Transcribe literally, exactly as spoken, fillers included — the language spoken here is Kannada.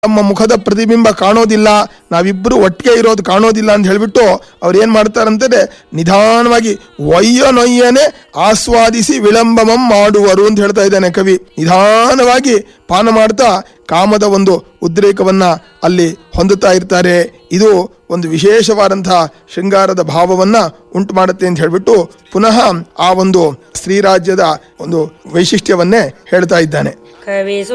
ನಮ್ಮ ಮುಖದ ಪ್ರತಿಬಿಂಬ ಕಾಣೋದಿಲ್ಲ, ನಾವಿಬ್ಬರು ಒಟ್ಟಿಗೆ ಇರೋದು ಕಾಣೋದಿಲ್ಲ ಅಂತ ಹೇಳ್ಬಿಟ್ಟು ಅವ್ರು ಏನ್ ಮಾಡ್ತಾರಂತಂದ್ರೆ ನಿಧಾನವಾಗಿ ಒಯ್ಯ ನೊಯ್ಯನೆ ಆಸ್ವಾದಿಸಿ ವಿಳಂಬಮಂ ಮಾಡುವರು ಅಂತ ಹೇಳ್ತಾ ಇದ್ದಾನೆ ಕವಿ. ನಿಧಾನವಾಗಿ ಪಾನ ಮಾಡ್ತಾ ಕಾಮದ ಒಂದು ಉದ್ರೇಕವನ್ನ ಅಲ್ಲಿ ಹೊಂದುತ್ತಾ ಇರ್ತಾರೆ. ಇದು ಒಂದು ವಿಶೇಷವಾದಂತಹ ಶೃಂಗಾರದ ಭಾವವನ್ನ ಉಂಟು ಮಾಡುತ್ತೆ ಅಂತ ಹೇಳ್ಬಿಟ್ಟು ಪುನಃ ಆ ಒಂದು ಸ್ತ್ರೀರಾಜ್ಯದ ಒಂದು ವೈಶಿಷ್ಟ್ಯವನ್ನೇ ಹೇಳ್ತಾ ಇದ್ದಾನೆ.